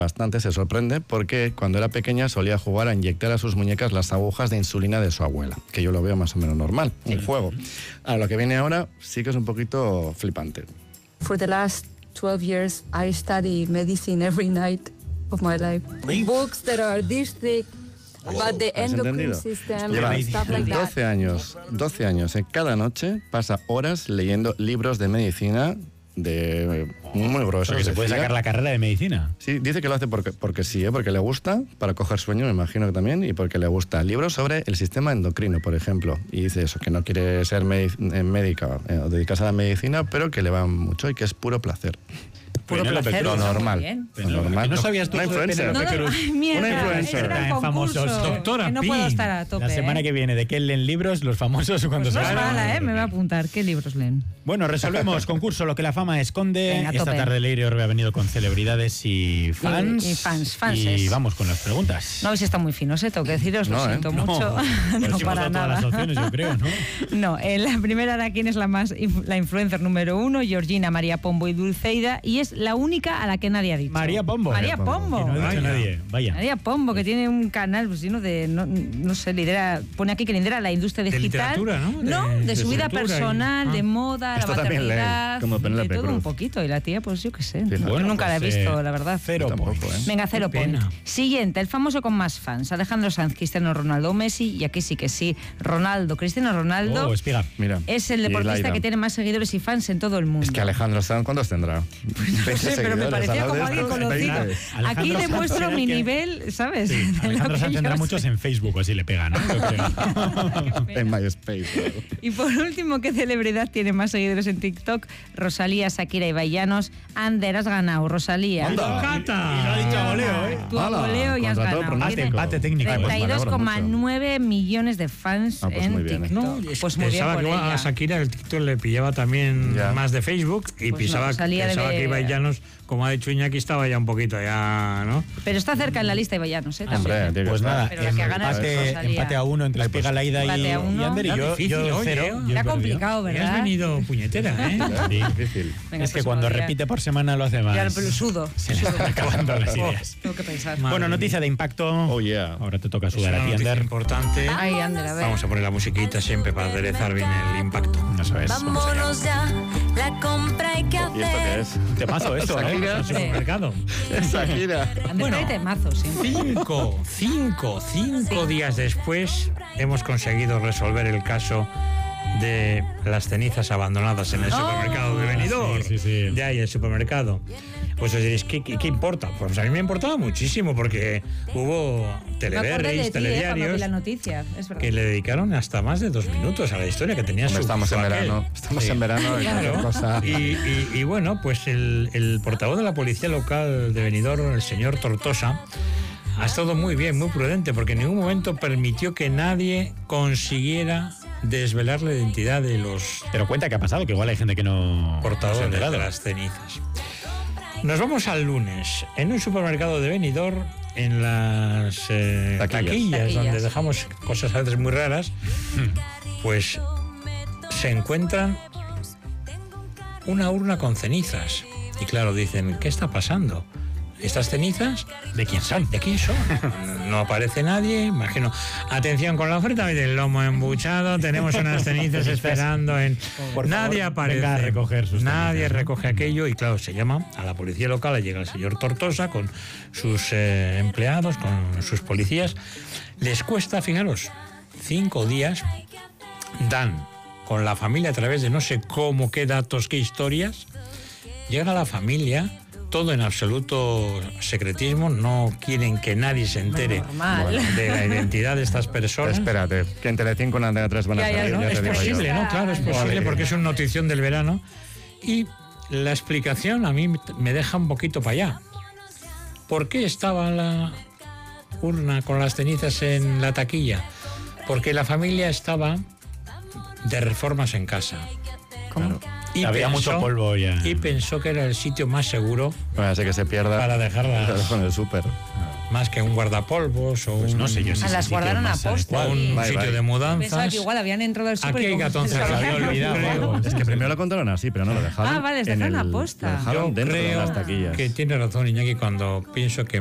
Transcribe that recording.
Bastante se sorprende porque cuando era pequeña solía jugar a inyectar a sus muñecas las agujas de insulina de su abuela, que yo lo veo más o menos normal, un juego. A lo que viene ahora sí que es un poquito flipante. For the last 12 years, I study medicine every night of my life. Books that are this thick about the endocrine system Lleva and stuff like that. 12 años. Cada noche pasa horas leyendo libros de medicina de muy gruesos. Porque se puede sacar la carrera de medicina. Sí, dice que lo hace porque sí, porque le gusta, para coger sueño, me imagino que también, y porque le gusta. Libros sobre el sistema endocrino, por ejemplo. Y dice eso, que no quiere ser médica o dedicarse a la medicina, pero que le va mucho y que es puro placer. Puro placer. Lo normal. ¿No sabías tú? Una influencer. Mierda, Una influencer. era un concurso, Doctora que no Pi. puedo estar a tope. La semana que viene, ¿de qué leen libros los famosos cuando Pues no es salgan? mala, me va a apuntar. ¿Qué libros leen? Bueno, resolvemos concurso Lo que la fama esconde. Venga, Esta tope. tarde Leire Orbe ha venido con celebridades y fans. Y fans. Y vamos con las preguntas. No habéis estado muy finos, tengo que deciros, lo siento mucho. No, para todas nada. las opciones, yo creo, ¿no? No, la primera era quién es la influencer número 1, Georgina, María Pombo y Dulceida, y es la única a la que nadie ha dicho. María Pombo. María Pombo. Que no ha dicho nadie. Vaya. María Pombo, que tiene un canal pues, lleno de, no sé, lidera, pone aquí que lidera la industria digital. literatura, ¿no? De su vida personal, de moda, Esto la también maternidad, lee, como de Penélope todo Cruz. un poquito. Y la tía, pues yo qué sé, Sí, yo nunca la he pues, visto, la verdad. Cero Tampoco, points. Venga, 0 Qué point. pena. Siguiente, el famoso con más fans, Alejandro Sanz, Cristiano Ronaldo o Messi, y aquí sí que sí, Cristiano Ronaldo Oh, espiga. Mira. es el Y deportista Laira. que tiene más seguidores y fans en todo el mundo. Es que Alejandro Sanz, ¿cuántos tendrá? No sé, pero me parecía como alguien conocido. Aquí Alejandro Sanz demuestro será mi que- nivel, ¿sabes? Sí, De lo Alejandro que Sanz yo tendrá sé. muchos en Facebook, así le pega, ¿no? Yo creo. En MySpace. Y por último, ¿qué celebridad tiene más seguidores en TikTok? Rosalía, Shakira y Bayanos. Ander, has ganado, Rosalía. ¡Cata! Y lo ha dicho a voleo, ¿eh? Tú a Hala, voleo y has contra todo ganado. pronóstico. Tiene Empate técnico. Pues me alegro 32,9 millones de fans Pues en muy bien, ¿eh? TikTok. No, Pues muy bien pensaba por que igual ella. a Shakira el TikTok le pillaba también Ya. más de Facebook y Pues no, pensaba Rosalía que Ibai Llanos, como ha dicho Iñaki, estaba ya un poquito ya, ¿no? Pero está cerca en la lista de Bayanos, ¿eh? Hombre, También. tiene que Pues estar. nada, Pero la que gana es Rosalía. empate a 1 entre Espiga, Laida Empate a y uno. Ander, y Está yo difícil, oye, cero. ¿eh? Yo he Está perdido. complicado, Me has ¿verdad? venido puñetera, ¿eh? Sí, difícil. Venga, Es que pues cuando otro día. repite por semana lo hace más. Ya lo sudo. Se le están acabando las ideas. Tengo que pensar. Madre Bueno, mía. noticia de impacto. Oh, yeah. Ahora te toca Es sudar una a ti, noticia Ander. importante. Ay, Ander, a ver. Vamos a poner la musiquita siempre para aderezar bien el impacto. Eso es. Vámonos ya, la compra hay que ¿Y esto qué hacer. es? Temazo esto, ¿eh? Shakira. En el supermercado. Shakira. Ander Bueno. trae temazos siempre. Cinco días después hemos conseguido resolver el caso de las cenizas abandonadas en el supermercado de Benidorm. Sí. De ahí el supermercado. Pues os diréis, ¿qué importa? Pues a mí me importaba muchísimo porque hubo Me acordé de teleberries, ti, cuando vi telediarios la noticia, es verdad. que le dedicaron hasta más de 2 minutos a la historia que tenía Hombre, su estamos en aquel. verano. Estamos en verano y Claro. cualquier cosa. Y bueno, pues el portavoz de la policía local de Benidorm, el señor Tortosa, ha estado muy bien, muy prudente, porque en ningún momento permitió que nadie consiguiera desvelar la identidad de los Pero cuenta qué ha pasado, que igual hay gente que no... portadores no se ha de enterado. las cenizas. Nos vamos al lunes. En un supermercado de Benidorm, en las taquillas, donde dejamos cosas a veces muy raras, pues se encuentran una urna con cenizas. Y claro, dicen, ¿qué está pasando? ¿Estas cenizas? ¿De quién son? ¿De quién son? No aparece nadie, imagino. Atención con la oferta del lomo embuchado, tenemos unas cenizas esperando en... Por Nadie favor, aparece. venga a recoger sus Nadie cenizas, ¿no? recoge aquello y claro, se llama a la policía local, llega el señor Tortosa con sus empleados, con sus policías. Les cuesta, fijaros, 5 días, dan con la familia a través de no sé cómo, qué datos, qué historias, llega la familia... Todo en absoluto secretismo, no quieren que nadie se entere Normal. de la identidad de estas personas. Espérate, que en Telecinco en Antena 3 van a Ya, salir. ¿no? ya te Es digo yo. posible, ¿no? Claro, es posible porque es una notición del verano. Y la explicación a mí me deja un poquito para allá. ¿Por qué estaba la urna con las cenizas en la taquilla? Porque la familia estaba de reformas en casa. ¿Cómo? Y Había mucho polvo ya. Y pensó que era el sitio más seguro Bueno, así que se pierda. para dejarlas. Con el súper. más que un guardapolvos o Pues no sé yo si las ese sitio guardaron más a posta. o adecuado. un Vale, sitio vale. de Pensaba mudanzas. que igual habían entrado al súper Aquí y hay como gatonces, se se había habían olvidado. olvidado. Es que primero lo contaron así, pero no lo dejaron. Ah, vale, les en dejaron el- a posta. Lo dejaron Yo dentro de creo las taquillas. que tiene razón Iñaki cuando pienso que